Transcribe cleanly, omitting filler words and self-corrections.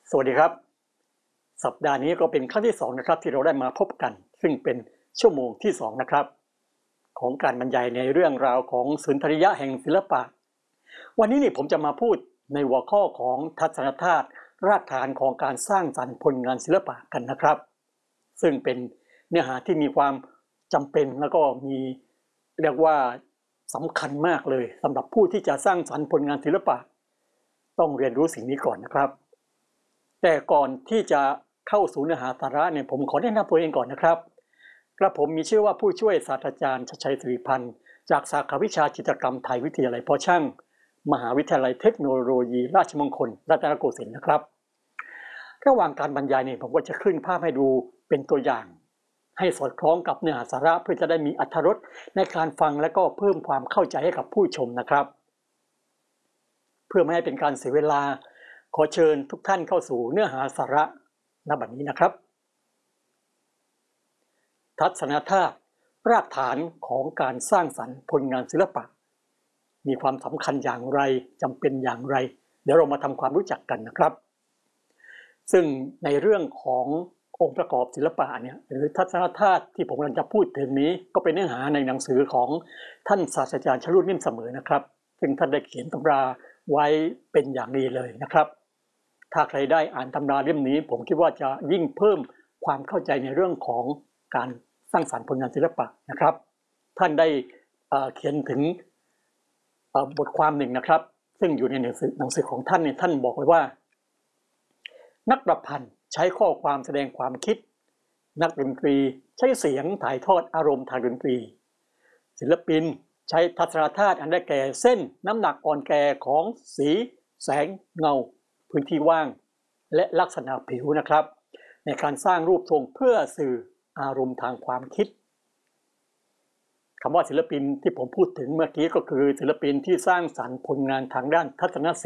สวัสดีครับสัปดาห์นี้ก็เป็นครั้งที่2นะครับที่เราได้มาพบกันซึ่งเป็นชั่วโมงที่2นะครับของการบรรยายในเรื่องราวของสุนทรียะแห่งศิลปะวันนี้ผมจะมาพูดในหัวข้อของทัศนธาตุรากฐานของการสร้างสรรค์ผลงานศิลปะกันนะครับซึ่งเป็นเนื้อหาที่มีความจำเป็นแล้วก็มีเรียกว่าสำคัญมากเลยสำหรับผู้ที่จะสร้างสรรค์ผลงานศิลปะต้องเรียนรู้สิ่งนี้ก่อนนะครับแต่ก่อนที่จะเข้าสู่เนื้อหาสาระผมขอแนะนำตัวเองก่อนนะครับกระผมมีชื่อว่าผู้ช่วยศาสตราจารย์ชัยชัย สิริพันธ์จากสาขาวิชาจิตรกรรมไทยวิทยาลัยพอช่างมหาวิทยาลัยเทคโนโลยีราชมงคลรัตนโกสินทร์นะครับระหว่างการบรรยายผมก็จะขึ้นภาพให้ดูเป็นตัวอย่างให้สอดคล้องกับเนื้อหาสาระเพื่อจะได้มีอรรถรสในการฟังและก็เพิ่มความเข้าใจให้กับผู้ชมนะครับเพื่อไม่ให้เป็นการเสียเวลาขอเชิญทุกท่านเข้าสู่เนื้อหาสาระณบัดนี้นะครับทัศนธาตุรากฐานของการสร้างสรรค์ผลงานศิลปะมีความสำคัญอย่างไรจำเป็นอย่างไรเดี๋ยวเรามาทำความรู้จักกันนะครับซึ่งในเรื่องขององค์ประกอบศิลปะหรือทัศนธาตุที่ผมกำลังจะพูดถึงนี้ก็เป็นเนื้อหาในหนังสือของท่านศาสตราจารย์ชลุนิ่มเสมอนะครับซึ่งท่านได้เขียนตำราไว้เป็นอย่างดีเลยนะครับถ้าใครได้อ่านตำราเล่มนี้ผมคิดว่าจะยิ่งเพิ่มความเข้าใจในเรื่องของการสร้างสรรค์ผลงานศิลปะนะครับท่านได้เขียนถึงบทความหนึ่งนะครับซึ่งอยู่ในหนังสือของท่านท่านบอกไว้ว่านักประพันธ์ใช้ข้อความแสดงความคิดนักดนตรีใช้เสียงถ่ายทอดอารมณ์ทางดนตรีศิลปินใช้ทัศนธาตุอันได้แก่เส้นน้ำหนักอ่อนแก่ของสีแสงเงาพื้นที่ว่างและลักษณะผิวนะครับในการสร้างรูปทรงเพื่อสื่ออารมณ์ทางความคิดคำว่าศิลปินที่ผมพูดถึงเมื่อกี้ก็คือศิลปินที่สร้างสรรค์ผลงานทางด้านทัศนศิลป์